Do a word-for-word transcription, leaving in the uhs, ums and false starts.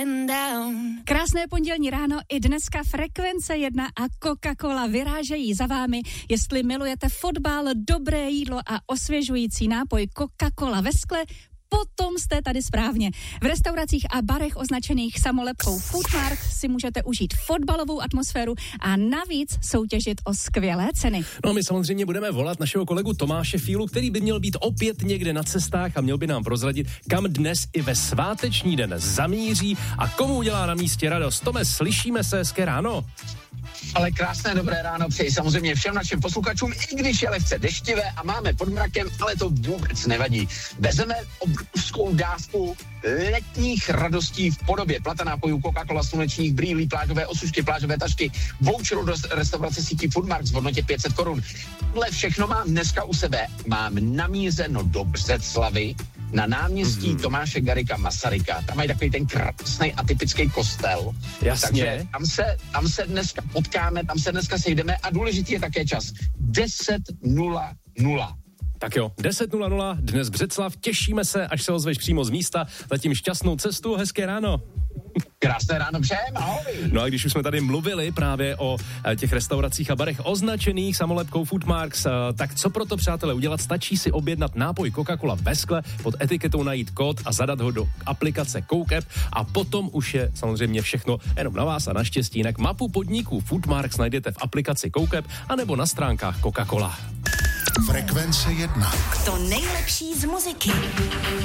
and down. Krásné pondělní ráno, i dneska Frekvence jedna a Coca-Cola vyrážejí za vámi. Jestli milujete fotbal, dobré jídlo a osvěžující nápoj Coca-Cola ve skle, potom jste tady správně. V restauracích a barech označených samolepkou Foodmark si můžete užít fotbalovou atmosféru a navíc soutěžit o skvělé ceny. No my samozřejmě budeme volat našeho kolegu Tomáše Fílu, který by měl být opět někde na cestách a měl by nám prozradit, kam dnes i ve sváteční den zamíří a komu udělá na místě radost. Tome, slyšíme se, hezké ráno. Ale krásné dobré ráno přeji samozřejmě všem našim posluchačům, i když je lehce deštivé a máme pod mrakem, ale to vůbec nevadí. Vezeme obrovskou dávku letních radostí v podobě plata nápojů, Coca-Cola, slunečních brýlí, plážové osušky, plážové tašky, voucheru do restaurace sítí Foodmark v hodnotě pět set korun. Tohle všechno mám dneska u sebe. Mám namířeno do Břeclavy, na náměstí mm-hmm. Tomáše Garrigua Masaryka. Tam mají takový ten krásný atypický kostel. Jasně. Takže tam se, tam se dneska potkáme, tam se dneska sejdeme a důležitý je také čas. deset nula nula. Tak jo, deset nula nula, dnes Břeclav, těšíme se, až se ozveš přímo z místa. Zatím šťastnou cestu, hezké ráno. Krásné ráno přejem, ahoj. No a když už jsme tady mluvili právě o těch restauracích a barech označených samolepkou Foodmarks, tak co pro to, přátelé, udělat? Stačí si objednat nápoj Coca-Cola ve skle, pod etiketou najít kód a zadat ho do aplikace Coke App a potom už je samozřejmě všechno jenom na vás a na štěstí. Jinak mapu podniků Foodmarks najdete v aplikaci Coke App anebo na stránkách Coca-Cola. Frekvence jedna. To nejlepší z muziky.